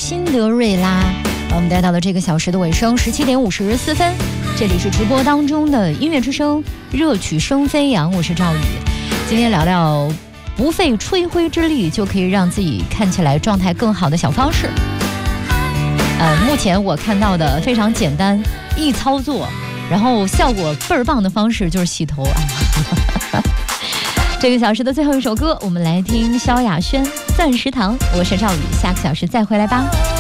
辛德瑞拉，我们带到了这个小时的尾声，17点54分，这里是直播当中的音乐之声，热曲声飞扬，我是赵宇。今天聊聊不费吹灰之力就可以让自己看起来状态更好的小方式。目前我看到的非常简单易操作，然后效果倍儿棒的方式就是洗头啊。这个小时的最后一首歌，我们来听萧亚轩《钻石糖》。我是赵宇，下个小时再回来吧。